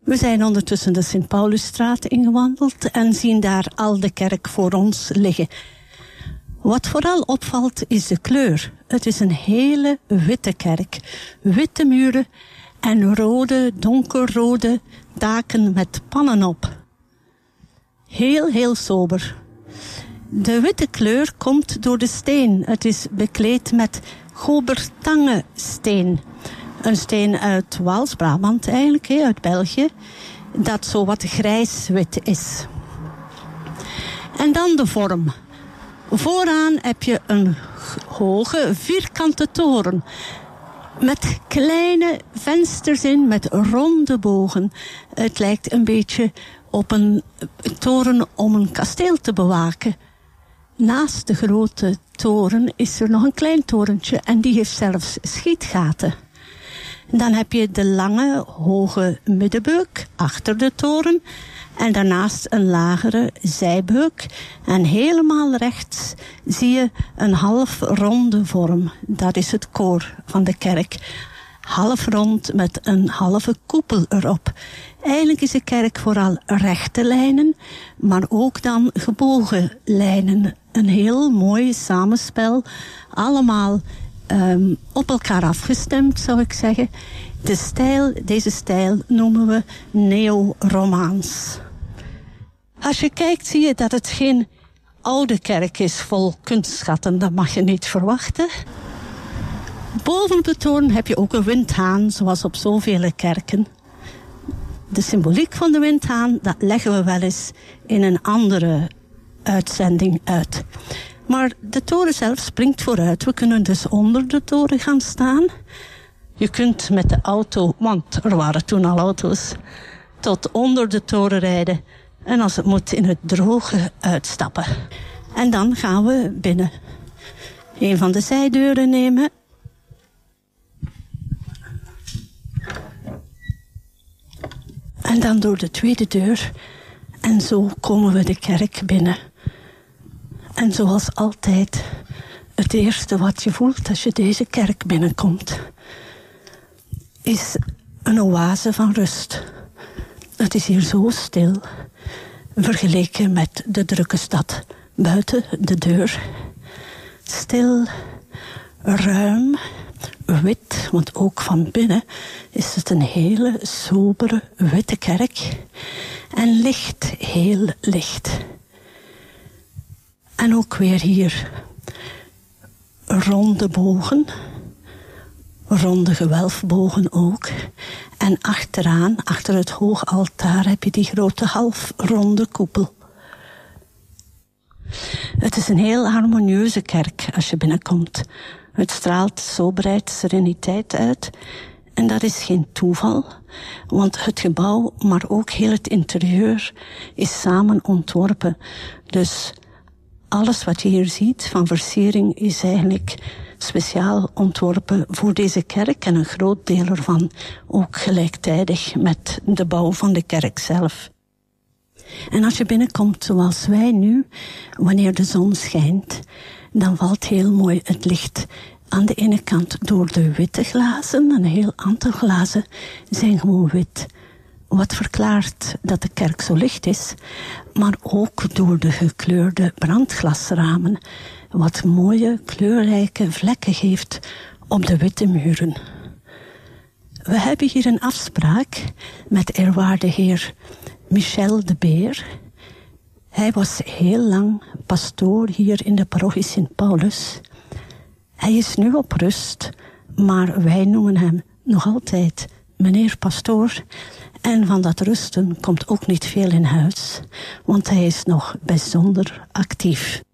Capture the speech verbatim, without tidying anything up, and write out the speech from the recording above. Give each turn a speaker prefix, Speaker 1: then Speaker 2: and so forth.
Speaker 1: We zijn ondertussen de Sint-Paulusstraat ingewandeld en zien daar al de kerk voor ons liggen. Wat vooral opvalt is de kleur. Het is een hele witte kerk. Witte muren en rode, donkerrode daken met pannen op. Heel, heel sober. De witte kleur komt door de steen. Het is bekleed met Gobertange-steen. Een steen uit Waals-Brabant eigenlijk, uit België. Dat zo wat grijs-wit is. En dan de vorm. Vooraan heb je een hoge, vierkante toren. Met kleine vensters in, met ronde bogen. Het lijkt een beetje op een toren om een kasteel te bewaken. Naast de grote toren is er nog een klein torentje en die heeft zelfs schietgaten. Dan heb je de lange, hoge middenbeuk achter de toren. En daarnaast een lagere zijbeuk. En helemaal rechts zie je een half ronde vorm. Dat is het koor van de kerk. Half rond met een halve koepel erop. Eigenlijk is de kerk vooral rechte lijnen, maar ook dan gebogen lijnen. Een heel mooi samenspel. Allemaal um, op elkaar afgestemd, zou ik zeggen. De stijl, deze stijl noemen we neo-romaans. Als je kijkt zie je dat het geen oude kerk is vol kunstschatten. Dat mag je niet verwachten. Boven op de toren heb je ook een windhaan, zoals op zoveel kerken. De symboliek van de windhaan, dat leggen we wel eens in een andere uitzending uit. Maar de toren zelf springt vooruit. We kunnen dus onder de toren gaan staan. Je kunt met de auto, want er waren toen al auto's, tot onder de toren rijden. En als het moet in het droge uitstappen. En dan gaan we binnen. Een van de zijdeuren nemen. En dan door de tweede deur. En zo komen we de kerk binnen. En zoals altijd, het eerste wat je voelt als je deze kerk binnenkomt, is een oase van rust. Het is hier zo stil, vergeleken met de drukke stad buiten de deur. Stil, ruim, wit, want ook van binnen is het een hele sobere witte kerk. En licht, heel licht. En ook weer hier ronde bogen, ronde gewelfbogen ook. En achteraan, achter het hoogaltaar, heb je die grote halfronde koepel. Het is een heel harmonieuze kerk als je binnenkomt. Het straalt soberheid, sereniteit uit. En dat is geen toeval, want het gebouw, maar ook heel het interieur, is samen ontworpen. Dus alles wat je hier ziet van versiering is eigenlijk speciaal ontworpen voor deze kerk en een groot deel ervan ook gelijktijdig met de bouw van de kerk zelf. En als je binnenkomt zoals wij nu, wanneer de zon schijnt, dan valt heel mooi het licht aan de ene kant door de witte glazen. Een heel aantal glazen zijn gewoon wit. Wat verklaart dat de kerk zo licht is, maar ook door de gekleurde brandglasramen, wat mooie kleurrijke vlekken geeft op de witte muren. We hebben hier een afspraak met eerwaarde heer Michel de Beer. Hij was heel lang pastoor hier in de parochie Sint-Paulus. Hij is nu op rust, maar wij noemen hem nog altijd meneer pastoor. En van dat rusten komt ook niet veel in huis, want hij is nog bijzonder actief.